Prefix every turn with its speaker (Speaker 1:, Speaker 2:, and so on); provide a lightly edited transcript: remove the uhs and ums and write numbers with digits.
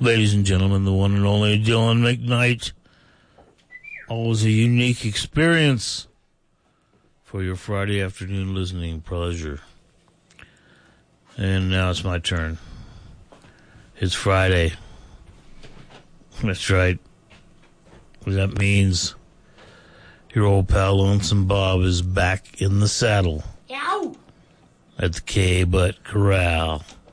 Speaker 1: Ladies and gentlemen, the one and only Dylan McKnight. Always a unique experience for your Friday afternoon listening pleasure. And now it's my turn. It's Friday. That's right. That means your old pal Lonesome Bob is back in the saddle.
Speaker 2: Yow!
Speaker 1: At the K-Butt Corral.